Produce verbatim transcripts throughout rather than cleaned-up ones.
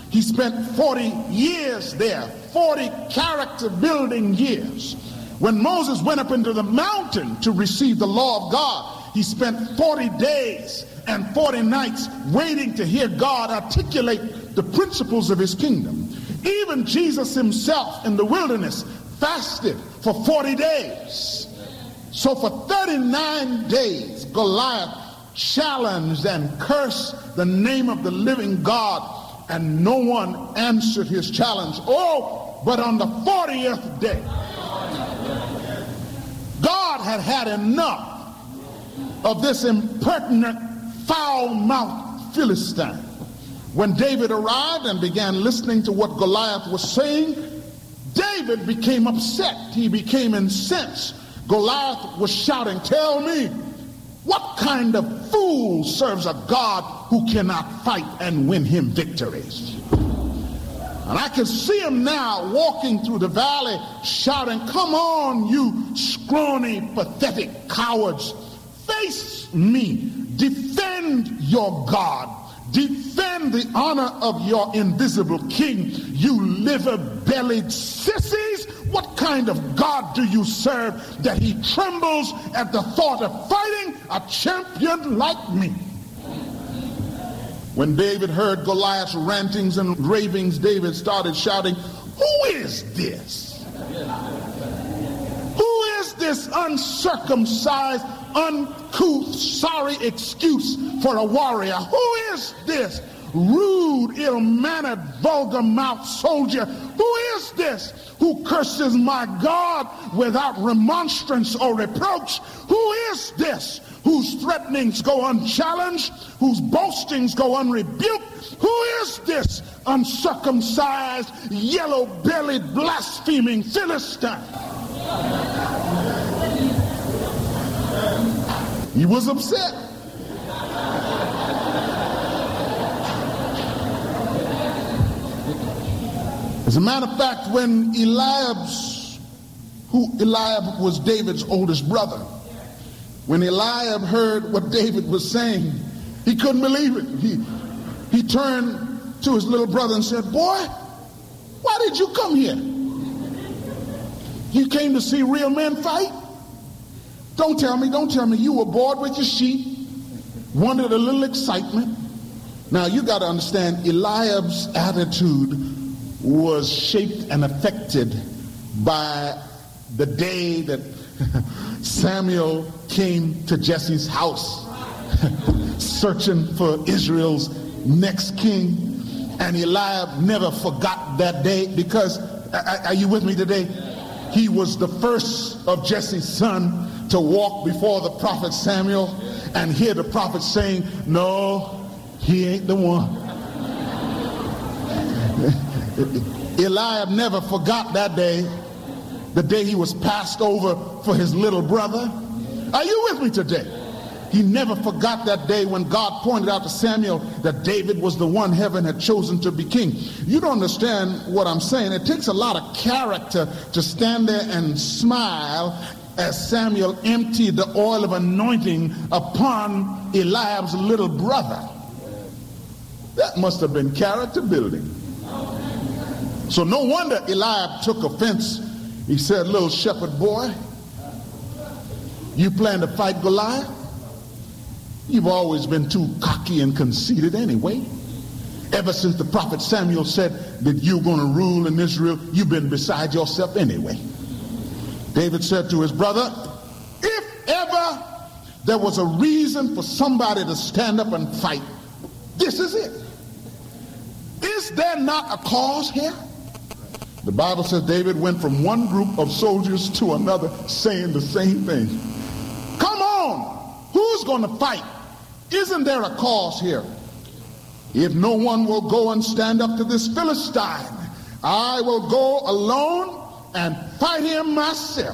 He spent forty years there, forty character building years. When Moses went up into the mountain to receive the law of God, he spent forty days and forty nights waiting to hear God articulate the principles of his kingdom. Even Jesus himself in the wilderness fasted for forty days. So for thirty-nine days, Goliath challenged and cursed the name of the living God, and no one answered his challenge. Oh, but on the fortieth day, God had had enough of this impertinent, foul-mouthed Philistine. When David arrived and began listening to what Goliath was saying, David became upset. He became incensed. Goliath was shouting, "Tell me, what kind of fool serves a God who cannot fight and win him victories?" And I can see him now walking through the valley shouting, "Come on, you scrawny, pathetic cowards. Face me. Defend your God. Defend the honor of your invisible king. You liver-bellied sissies. What kind of God do you serve that he trembles at the thought of fighting a champion like me?" When David heard Goliath's rantings and ravings, David started shouting, "Who is this? Who is this uncircumcised, uncouth, sorry excuse for a warrior? Who is this rude, ill-mannered, vulgar-mouthed soldier? Who is this who curses my God without remonstrance or reproach? Who is this whose threatenings go unchallenged, whose boastings go unrebuked? Who is this uncircumcised, yellow-bellied, blaspheming Philistine?" He was upset. As a matter of fact, when Eliab's, who Eliab was David's oldest brother, when Eliab heard what David was saying, he couldn't believe it. He, he turned to his little brother and said, "Boy, why did you come here? You came to see real men fight? Don't tell me, don't tell me you were bored with your sheep, wanted a little excitement." Now you got to understand, Eliab's attitude was shaped and affected by the day that Samuel came to Jesse's house searching for Israel's next king. And Eliab never forgot that day because, are you with me today? He was the first of Jesse's son to walk before the prophet Samuel and hear the prophet saying, "No, he ain't the one." Eliab never forgot that day, the day he was passed over for his little brother. Are you with me today? He never forgot that day when God pointed out to Samuel that David was the one heaven had chosen to be king. You don't understand what I'm saying. It takes a lot of character to stand there and smile as Samuel emptied the oil of anointing upon Eliab's little brother. That must have been character building. So no wonder Eliab took offense. He said, "Little shepherd boy, you plan to fight Goliath? You've always been too cocky and conceited anyway. Ever since the prophet Samuel said that you're going to rule in Israel, you've been beside yourself anyway." David said to his brother, "If ever there was a reason for somebody to stand up and fight, this is it. Is there not a cause here?" The Bible says David went from one group of soldiers to another saying the same thing. "Come on, who's going to fight? Isn't there a cause here? If no one will go and stand up to this Philistine, I will go alone and fight him myself.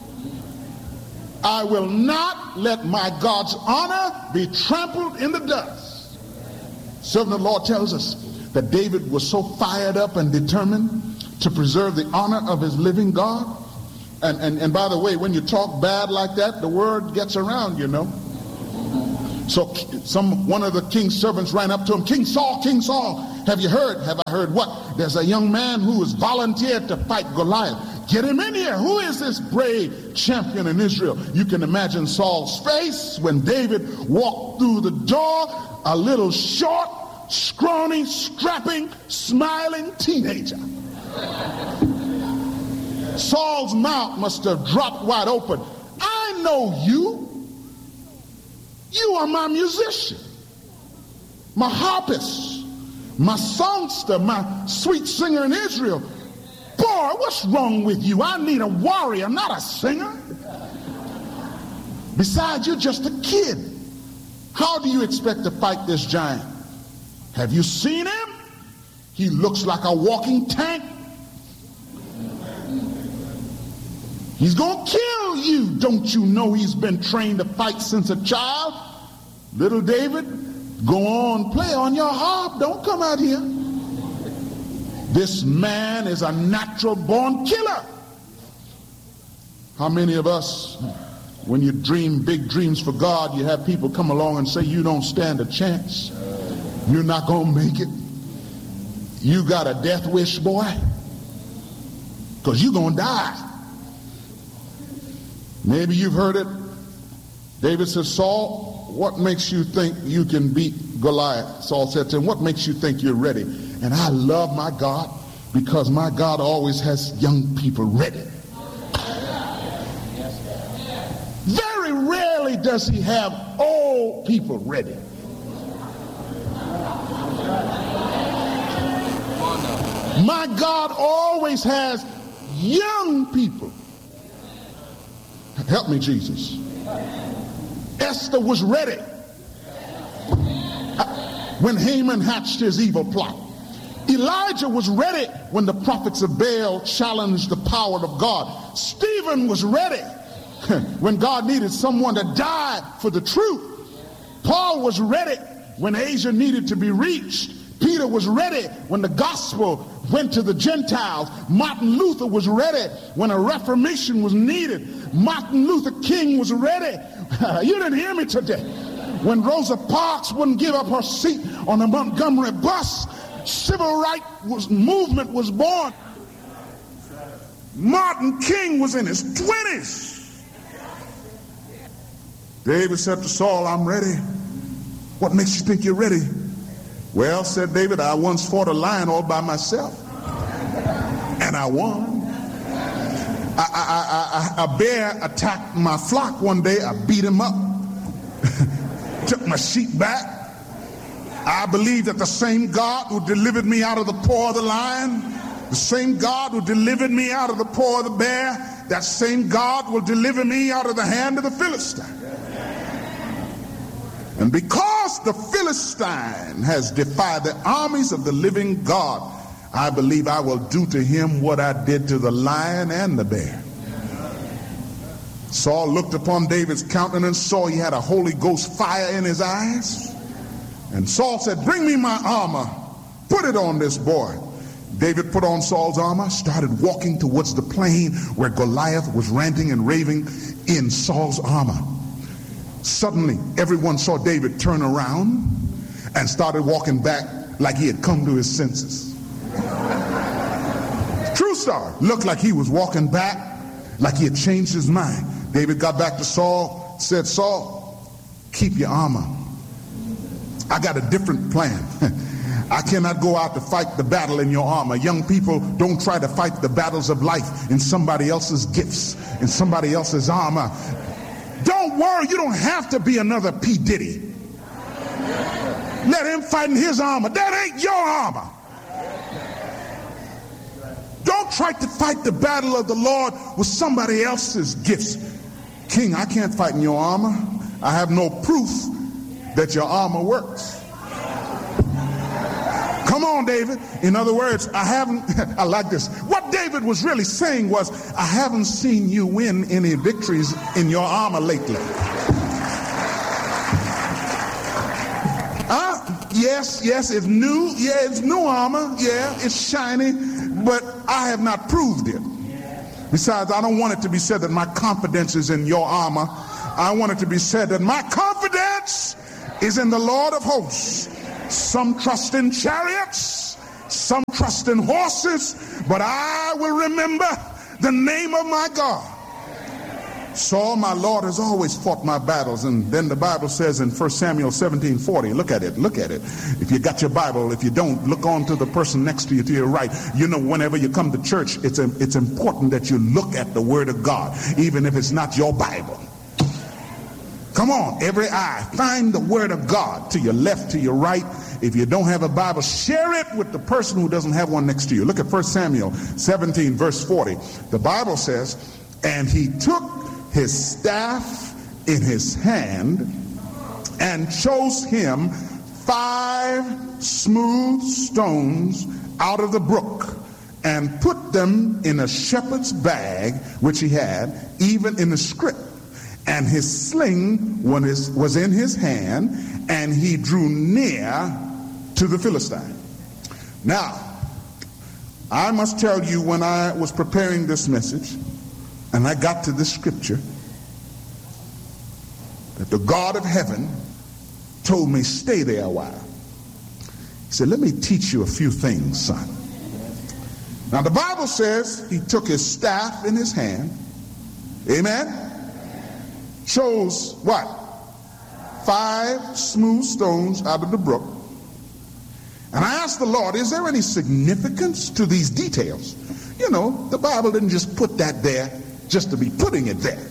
I will not let my God's honor be trampled in the dust." Servant of the Lord tells us that David was so fired up and determined to preserve the honor of his living God. And, and, and by the way, when you talk bad like that, the word gets around, you know. So some one of the king's servants ran up to him, "King Saul, King Saul, Have you heard? Have I heard what? There's a young man who has volunteered to fight Goliath. Get him in here. Who is this brave champion in Israel? You can imagine Saul's face when David walked through the door, a little short, scrawny, strapping, smiling teenager. Saul's mouth must have dropped wide open. I know you. You are my musician, my harpist, my songster, my sweet singer in Israel. Boy, what's wrong with you? I need a warrior, not a singer. Besides, you're just a kid. How do you expect to fight this giant? Have you seen him? He looks like a walking tank. He's gonna kill you. Don't you know he's been trained to fight since a child? Little David, go on, play on your harp. Don't come out here. This man is a natural born killer. How many of us, when you dream big dreams for God, you have people come along and say you don't stand a chance. You're not gonna make it. You got a death wish, boy, because you're gonna die. Maybe you've heard it. David says, Saul, what makes you think you can beat Goliath? Saul said to him, what makes you think you're ready? And I love my God because my God always has young people ready. Very rarely does he have old people ready. My God always has young people. Help me, Jesus. Esther was ready when Haman hatched his evil plot. Elijah was ready when the prophets of Baal challenged the power of God. Stephen was ready when God needed someone to die for the truth. Paul was ready when Asia needed to be reached. Peter was ready when the gospel went to the Gentiles. Martin Luther was ready when a reformation was needed. Martin Luther King was ready. You didn't hear me today. When Rosa Parks wouldn't give up her seat on the Montgomery bus, civil rights was, movement was born. Martin King was in his twenties. David said to Saul, I'm ready. What makes you think you're ready? Well, said David, I once fought a lion all by myself, and I won. I, I, I, I, a bear attacked my flock one day. I beat him up, took my sheep back. I believe that the same God who delivered me out of the paw of the lion, the same God who delivered me out of the paw of the bear, that same God will deliver me out of the hand of the Philistine. And because the Philistine has defied the armies of the living God, I believe I will do to him what I did to the lion and the bear. Saul looked upon David's countenance, saw he had a Holy Ghost fire in his eyes. And Saul said, bring me my armor, put it on this boy. David put on Saul's armor, started walking towards the plain where Goliath was ranting and raving in Saul's armor. Suddenly, everyone saw David turn around and started walking back like he had come to his senses. True story. Looked like he was walking back like he had changed his mind. David got back to Saul, said, Saul, keep your armor. I got a different plan. I cannot go out to fight the battle in your armor. Young people, don't try to fight the battles of life in somebody else's gifts, in somebody else's armor. Don't worry, you don't have to be another P. Diddy. Let him fight in his armor. That ain't your armor. Don't try to fight the battle of the Lord with somebody else's gifts. King, I can't fight in your armor. I have no proof that your armor works. Come on, David. In other words, I haven't, I like this. What David was really saying was, I haven't seen you win any victories in your armor lately. Uh, yes, yes, it's new. Yeah, it's new armor. Yeah, it's shiny, but I have not proved it. Besides, I don't want it to be said that my confidence is in your armor. I want it to be said that my confidence is in the Lord of hosts. Some trust in chariots, Some trust in horses, but I will remember the name of my God. Saul, my Lord, has always fought my battles. And then the Bible says in First Samuel seventeen forty, look at it, look at it. If you got your Bible, if you don't, look on to the person next to you to your right. You know, whenever you come to church, it's, a, it's important that you look at the Word of God, even if it's not your Bible. Come on, every eye, find the Word of God to your left, to your right. If you don't have a Bible, share it with the person who doesn't have one next to you. Look at First Samuel seventeen, verse forty. The Bible says, and he took his staff in his hand and chose him five smooth stones out of the brook and put them in a shepherd's bag which he had, even in the scrip. And his sling was in his hand, and he drew near to the Philistine. Now, I must tell you, when I was preparing this message, and I got to this scripture, that the God of heaven told me, stay there a while. He said, let me teach you a few things, son. Now, the Bible says he took his staff in his hand, amen, chose what? Five smooth stones out of the brook. And I asked the Lord, is there any significance to these details? You know, the Bible didn't just put that there just to be putting it there.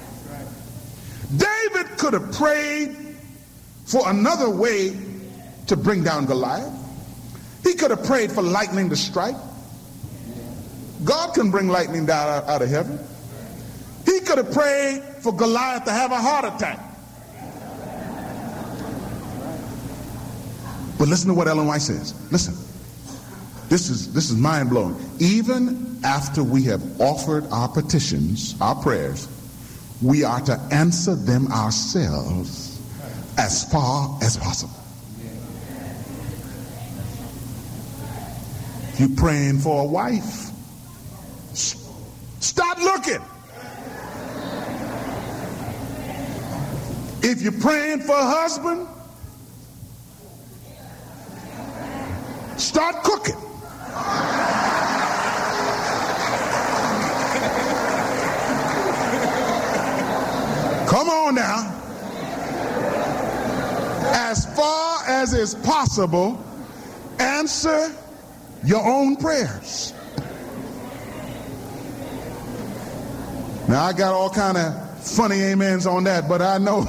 David could have prayed for another way to bring down Goliath. He could have prayed for lightning to strike. God can bring lightning down out, out of heaven. He could have prayed for Goliath to have a heart attack. But listen to what Ellen White says. Listen. This is, this is mind-blowing. Even after we have offered our petitions, our prayers, we are to answer them ourselves as far as possible. If you're praying for a wife, start looking. If you're praying for a husband, start cooking. Come on now. As far as is possible, answer your own prayers. Now, I got all kind of funny amens on that, but I know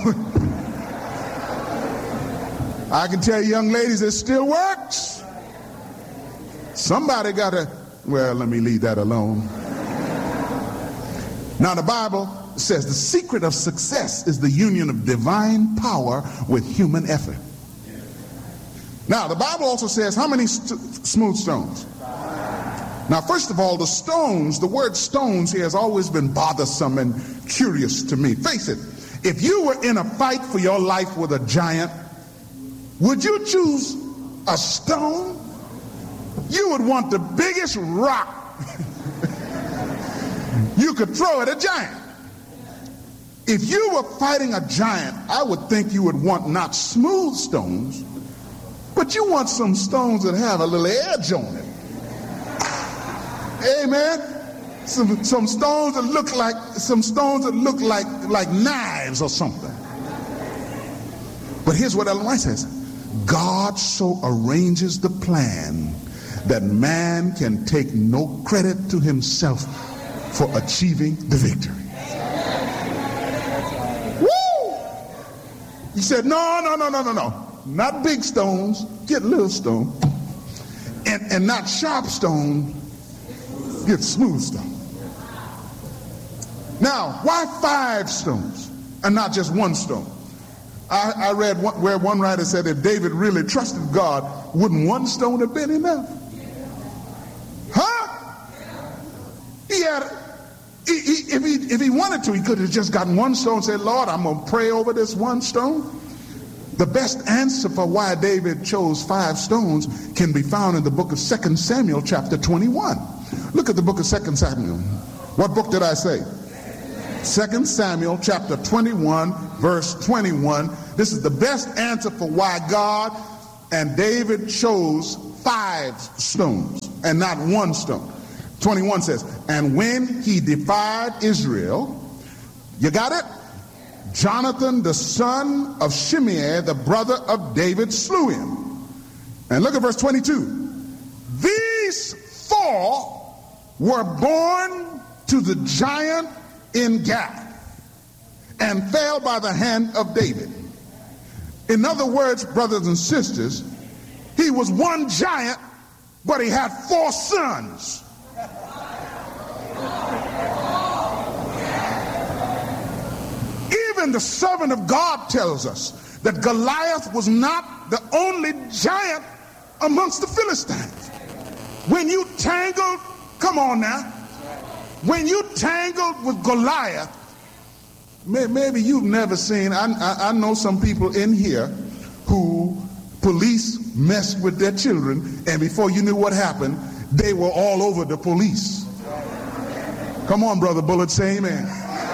I can tell you, young ladies, it still works. Somebody got to, well, let me leave that alone. Now, the Bible says the secret of success is the union of divine power with human effort. Now, the Bible also says how many st- smooth stones? Now, first of all, the stones, the word stones here has always been bothersome and curious to me. Face it, if you were in a fight for your life with a giant, would you choose a stone? You would want the biggest rock you could throw at a giant. If you were fighting a giant, I would think you would want not smooth stones, but you want some stones that have a little edge on it. Amen. Some some stones that look like some stones that look like like knives or something. But here's what Ellen White says: God so arranges the plan that man can take no credit to himself for achieving the victory. Woo! He said, no, no, no, no, no, no. Not big stones, get little stone. And, and not sharp stone, get smooth stone. Now, why five stones and not just one stone? I, I read one, where one writer said if David really trusted God, wouldn't one stone have been enough? Huh? He had, he, he, if, he, if he wanted to, he could have just gotten one stone and said, Lord, I'm going to pray over this one stone. The best answer for why David chose five stones can be found in the book of Second Samuel chapter twenty-one. Look at the book of Second Samuel. What book did I say? Second Samuel chapter twenty-one, verse twenty-one. This is the best answer for why God and David chose five stones and not one stone. twenty-one says, and when he defied Israel, you got it? Jonathan, the son of Shimei, the brother of David, slew him. And look at verse twenty-two. These four were born to the giant in Gath and fell by the hand of David. In other words, brothers and sisters, he was one giant, but he had four sons. Even the servant of God tells us that Goliath was not the only giant amongst the Philistines. When you tangled, come on now, when you tangled with Goliath, maybe you've never seen, I, I, I know some people in here who police messed with their children, and before you knew what happened, they were all over the police. Come on, Brother Bullitt, say amen.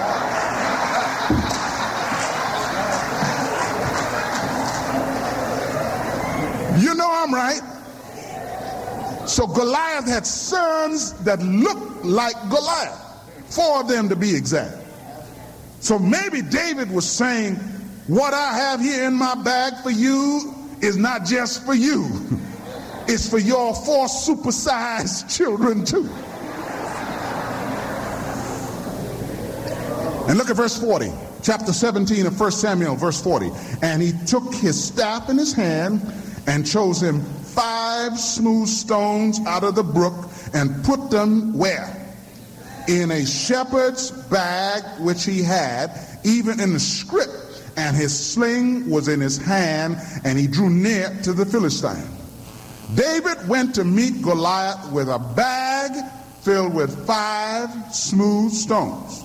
You know I'm right. So Goliath had sons that looked like Goliath, four of them to be exact. So maybe David was saying, what I have here in my bag for you is not just for you. It's for your four supersized children too. And look at verse forty, chapter seventeen of First Samuel, verse forty. And he took his staff in his hand and chose him five smooth stones out of the brook and put them where? In a shepherd's bag which he had, even in the scrip, and his sling was in his hand, and he drew near to the Philistine. David went to meet Goliath with a bag filled with five smooth stones.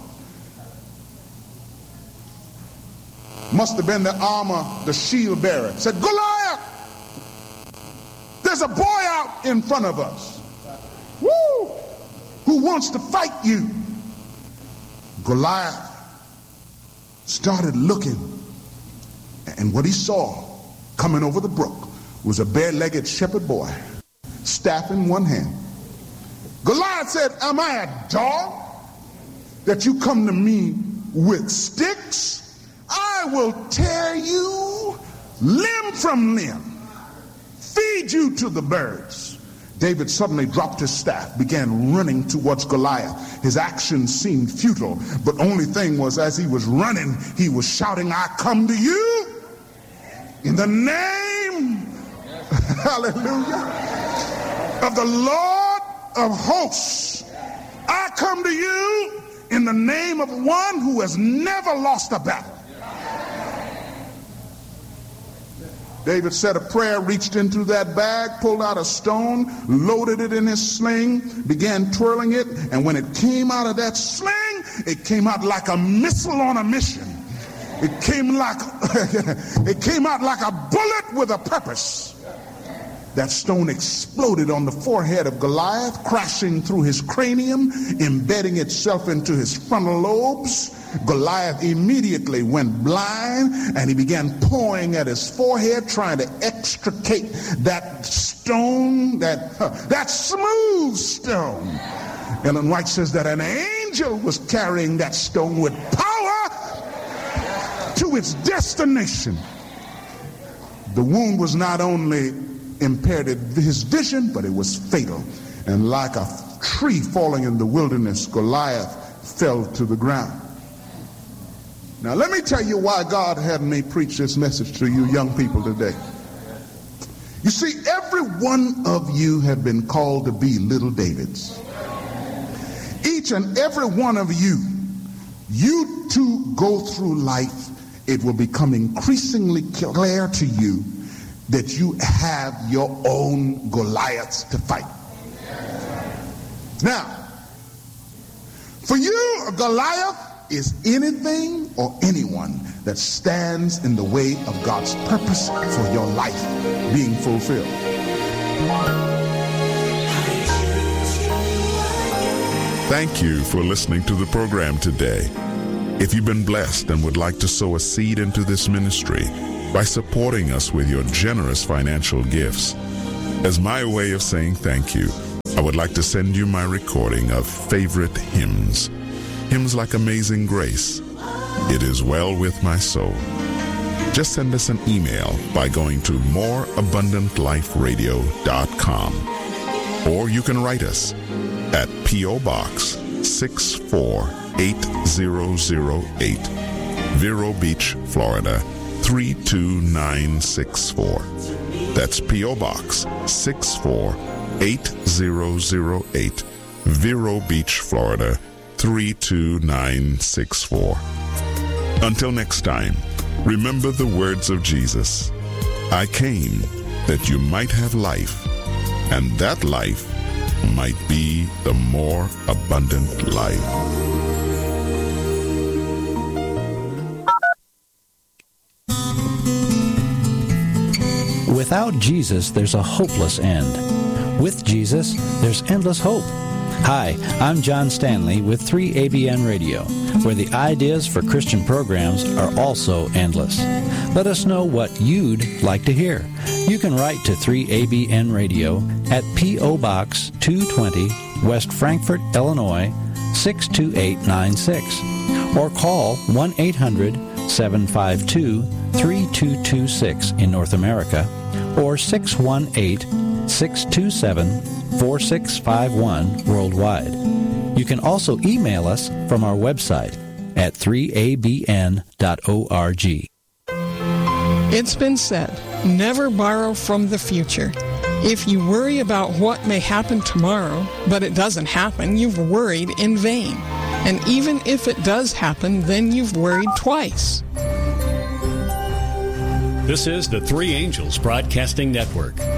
Must have been the armor, the shield bearer. Said, Goliath, there's a boy out in front of us. Woo! Who wants to fight you. Goliath started looking, and what he saw coming over the brook was a bare-legged shepherd boy, staff in one hand. Goliath said, am I a dog that you come to me with sticks? I will tear you limb from limb, feed you to the birds. David suddenly dropped his staff, began running towards Goliath. His actions seemed futile, but only thing was, as he was running, he was shouting, I come to you in the name, hallelujah, of the Lord of hosts. I come to you in the name of one who has never lost a battle. David said a prayer, reached into that bag, pulled out a stone, loaded it in his sling, began twirling it, and when it came out of that sling, it came out like a missile on a mission. It came like it came out like a bullet with a purpose. That stone exploded on the forehead of Goliath, crashing through his cranium, embedding itself into his frontal lobes. Goliath immediately went blind, and he began pawing at his forehead, trying to extricate that stone, that, uh, that smooth stone. Ellen White says that an angel was carrying that stone with power to its destination. The wound was not only impaired his vision, but it was fatal. And like a tree falling in the wilderness, Goliath fell to the ground. Now let me tell you why God had me preach this message to you young people today. You see, every one of you have been called to be little Davids. Each and every one of you, you too go through life, it will become increasingly clear to you that you have your own Goliaths to fight. Now, for you, a Goliath is anything or anyone that stands in the way of God's purpose for your life being fulfilled. Thank you for listening to the program today. If you've been blessed and would like to sow a seed into this ministry by supporting us with your generous financial gifts, As my way of saying thank you, I would like to send you my recording of favorite hymns. Hymns like Amazing Grace, It Is Well With My Soul. Just send us an email by going to more abundant life radio dot com. Or you can write us at P O. Box six four eight zero zero eight, Vero Beach, Florida three two nine six four. That's P O. Box six four eight zero zero eight, Vero Beach, Florida three two nine six four. Until next time, remember the words of Jesus. I came that you might have life, and that life might be the more abundant life. Without Jesus, there's a hopeless end. With Jesus, there's endless hope. Hi, I'm John Stanley with three A B N Radio, where the ideas for Christian programs are also endless. Let us know what you'd like to hear. You can write to three A B N Radio at P O. Box two twenty, West Frankfort, Illinois six two eight nine six, or call one eight hundred seven five two three two two six in North America, or six one eight six two seven four six five one worldwide. You can also email us from our website at three A B N dot org. It's been said, never borrow from the future. If you worry about what may happen tomorrow, but it doesn't happen, you've worried in vain. And even if it does happen, then you've worried twice. This is the Three Angels Broadcasting Network.